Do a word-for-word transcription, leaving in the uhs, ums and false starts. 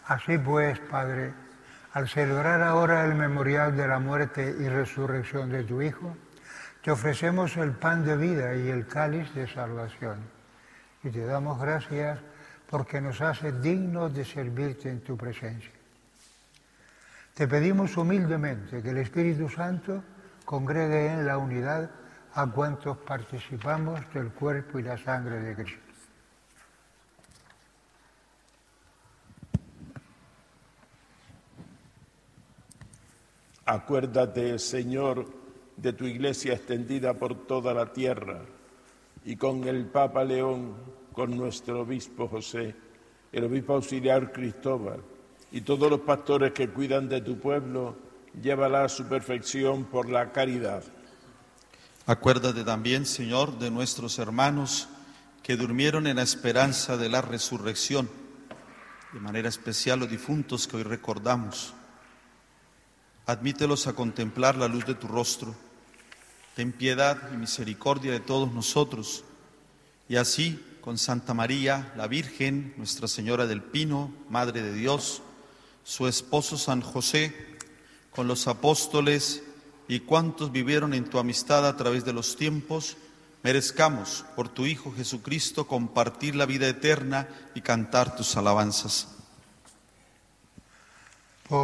Así pues, Padre, al celebrar ahora el memorial de la muerte y resurrección de tu Hijo, te ofrecemos el pan de vida y el cáliz de salvación. Y te damos gracias porque nos haces dignos de servirte en tu presencia. Te pedimos humildemente que el Espíritu Santo congregue en la unidad a cuantos participamos del cuerpo y la sangre de Cristo. Acuérdate, Señor, de tu Iglesia extendida por toda la tierra y con el Papa León, con nuestro obispo José, el obispo auxiliar Cristóbal y todos los pastores que cuidan de tu pueblo, llévala a su perfección por la caridad. Acuérdate también, Señor, de nuestros hermanos que durmieron en la esperanza de la resurrección, de manera especial los difuntos que hoy recordamos. Admítelos a contemplar la luz de tu rostro. Ten piedad y misericordia de todos nosotros. Y así, con Santa María, la Virgen, Nuestra Señora del Pino, Madre de Dios, su esposo San José, con los apóstoles y cuantos vivieron en tu amistad a través de los tiempos, merezcamos, por tu Hijo Jesucristo, compartir la vida eterna y cantar tus alabanzas.